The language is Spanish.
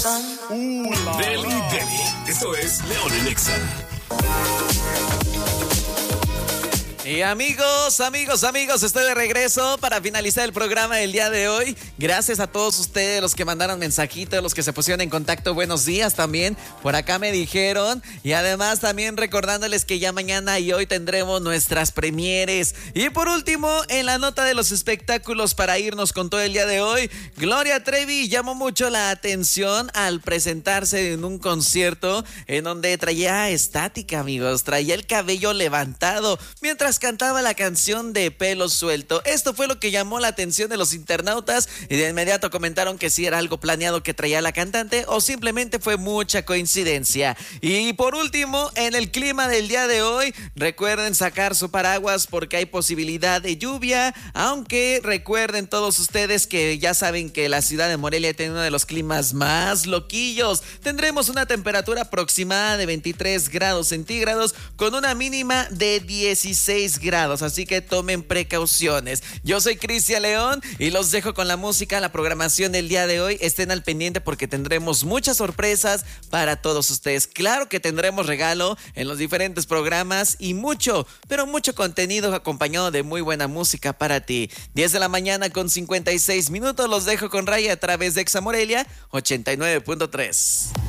Deli Deli. Esto es León en Exa. Y amigos, estoy de regreso para finalizar el programa del día de hoy. Gracias a todos ustedes, los que mandaron mensajitos, los que se pusieron en contacto. Buenos días también, por acá me dijeron. Y además también recordándoles que ya mañana y hoy tendremos nuestras premieres. Y por último, en la nota de los espectáculos para irnos con todo el día de hoy, Gloria Trevi llamó mucho la atención al presentarse en un concierto en donde traía estática, amigos. Traía el cabello levantado mientras cantaba la canción de Pelo Suelto. Esto fue lo que llamó la atención de los internautas y de inmediato comentaron que sí era algo planeado que traía la cantante o simplemente fue mucha coincidencia. Y por último, en el clima del día de hoy, recuerden sacar su paraguas porque hay posibilidad de lluvia, aunque recuerden todos ustedes que ya saben que la ciudad de Morelia tiene uno de los climas más loquillos. Tendremos una temperatura aproximada de 23 grados centígrados con una mínima de 16 grados, así que tomen precauciones. Yo soy Cristian León y los dejo con la música, la programación del día de hoy. Estén al pendiente porque tendremos muchas sorpresas para todos ustedes. Claro que tendremos regalo en los diferentes programas y mucho, pero mucho contenido acompañado de muy buena música para ti. 10 de la mañana con 56 minutos, los dejo con Raya a través de Exa Morelia 89.3.